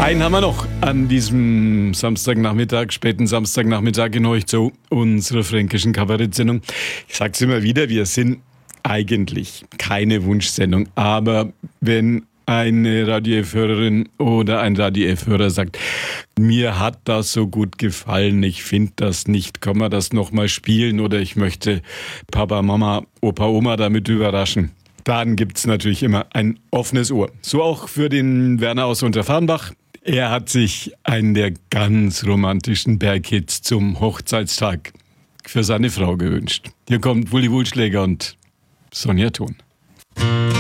Einen haben wir noch an diesem Samstagnachmittag, späten Samstagnachmittag in euch zu unserer fränkischen Kabarettsendung. Ich sag's immer wieder, wir sind eigentlich keine Wunschsendung, aber wenn eine Radio F-Hörerin oder ein Radio F-Hörer sagt, mir hat das so gut gefallen, ich finde das nicht, kann man das nochmal spielen oder ich möchte Papa, Mama, Opa, Oma damit überraschen, dann gibt's natürlich immer ein offenes Ohr. So auch für den Werner aus Unterfahrenbach. Er hat sich einen der ganz romantischen Berghits zum Hochzeitstag für seine Frau gewünscht. Hier kommt Wulli Wulschläger und Sonja Thon.